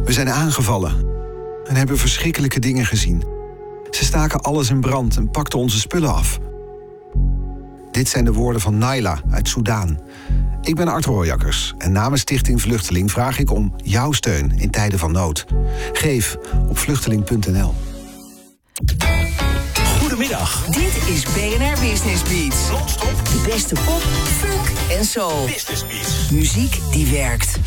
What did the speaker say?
We zijn aangevallen en hebben verschrikkelijke dingen gezien. Ze staken alles in brand en pakten onze spullen af. Dit zijn de woorden van Naila uit Soedan. Ik ben Art Rooijakkers en namens Stichting Vluchteling vraag ik om jouw steun in tijden van nood. Geef op vluchteling.nl. Goedemiddag. Dit is BNR Business Beats. Non-stop De beste pop, funk en soul. Business Beats. Muziek die werkt.